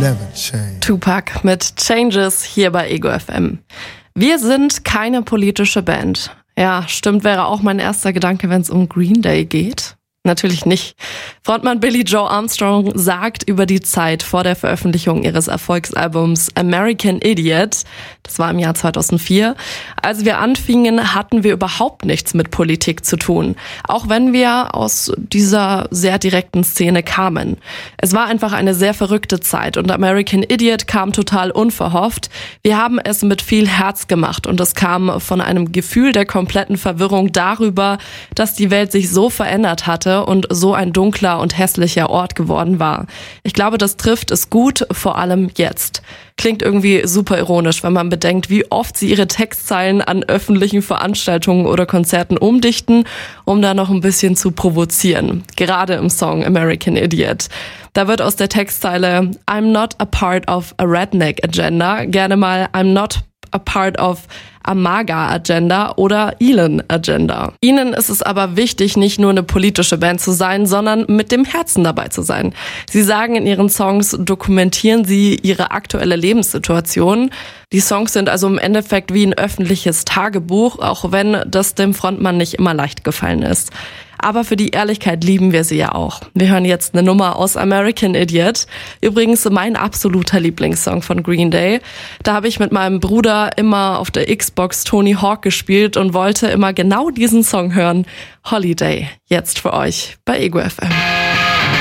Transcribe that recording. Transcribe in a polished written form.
never change. Tupac mit Changes hier bei Ego FM. Wir sind keine politische Band. Ja, stimmt, wäre auch mein erster Gedanke, wenn es um Green Day geht. Natürlich nicht. Frontmann Billie Joe Armstrong sagt über die Zeit vor der Veröffentlichung ihres Erfolgsalbums American Idiot, das war im Jahr 2004, als wir anfingen, hatten wir überhaupt nichts mit Politik zu tun, auch wenn wir aus dieser sehr direkten Szene kamen. Es war einfach eine sehr verrückte Zeit und American Idiot kam total unverhofft. Wir haben es mit viel Herz gemacht und es kam von einem Gefühl der kompletten Verwirrung darüber, dass die Welt sich so verändert hatte und so ein dunkler und hässlicher Ort geworden war. Ich glaube, das trifft es gut, vor allem jetzt. Klingt irgendwie super ironisch, wenn man bedenkt, wie oft sie ihre Textzeilen an öffentlichen Veranstaltungen oder Konzerten umdichten, um da noch ein bisschen zu provozieren. Gerade im Song American Idiot. Da wird aus der Textzeile I'm not a part of a redneck agenda gerne mal I'm not a part of a MAGA Agenda oder Elon Agenda. Ihnen ist es aber wichtig, nicht nur eine politische Band zu sein, sondern mit dem Herzen dabei zu sein. Sie sagen in ihren Songs, dokumentieren sie ihre aktuelle Lebenssituation. Die Songs sind also im Endeffekt wie ein öffentliches Tagebuch, auch wenn das dem Frontmann nicht immer leicht gefallen ist. Aber für die Ehrlichkeit lieben wir sie ja auch. Wir hören jetzt eine Nummer aus American Idiot. Übrigens mein absoluter Lieblingssong von Green Day. Da habe ich mit meinem Bruder immer auf der Xbox Tony Hawk gespielt und wollte immer genau diesen Song hören. Holiday, jetzt für euch bei Ego FM.